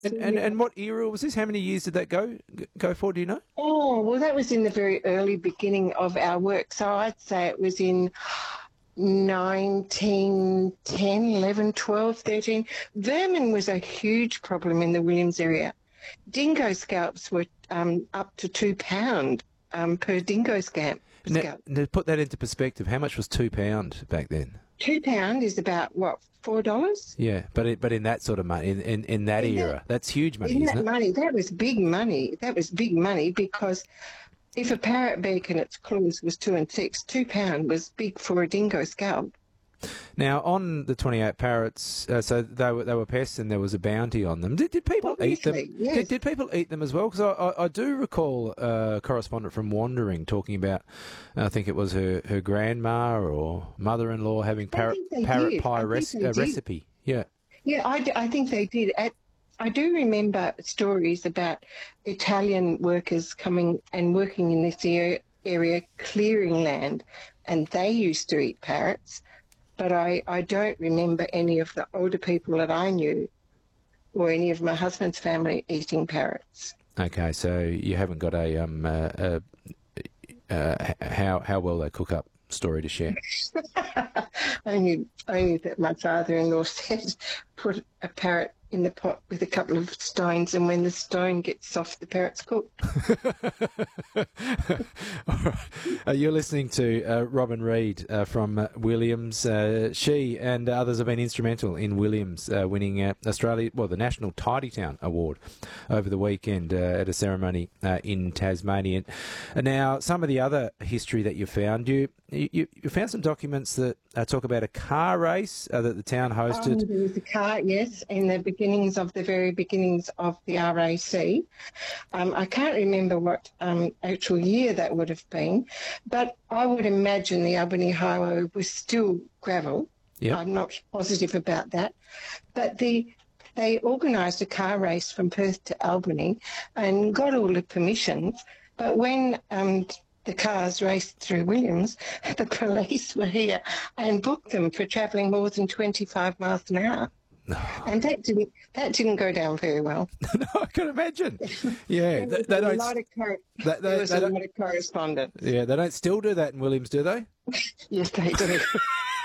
And what era was this? How many years did that go for? Do you know? Oh, well, that was in the very early beginning of our work. So I'd say it was in 1910, 11, 12, 13. Vermin was a huge problem in the Williams area. Dingo scalps were up to £2 per dingo scalp. Now, to put that into perspective, how much was £2 back then? £2 is about, what, $4? Yeah, but in that sort of money, in that era, that's huge money, isn't it? Money, that was big money. That was big money because if a parrot beak and its claws was 2 and 6, £2 was big for a dingo scalp. Now, on the 28 parrots, so they were pests and there was a bounty on them. Did people eat them? Yes. Did people eat them as well? Because I do recall a correspondent from Wandering talking about, I think it was her grandma or mother-in-law having parrot pie recipe. Yeah. Yeah, I think they did. I do remember stories about Italian workers coming and working in this area, clearing land, and they used to eat parrots. But I don't remember any of the older people that I knew or any of my husband's family eating parrots. Okay, so you haven't got a how well they cook up story to share. only that my father-in-law said put a parrot in the pot with a couple of stones, and when the stone gets soft, the parrot's cooked. All right. You're listening to Robin Reid from Williams. She and others have been instrumental in Williams winning the National Tidytown Award over the weekend at a ceremony in Tasmania. And now, some of the other history that you found, you found some documents that talk about a car race that the town hosted. There was a car, yes, in the very beginnings of the RAC. I can't remember what actual year that would have been, but I would imagine the Albany Highway was still gravel. Yep. I'm not positive about that. But they organised a car race from Perth to Albany and got all the permissions. But when the cars raced through Williams, the police were here and booked them for travelling more than 25 miles an hour. No. And that didn't go down very well. No, I can imagine. Yeah, there was a lot of correspondence. Yeah, they don't still do that in Williams, do they? Yes, they do.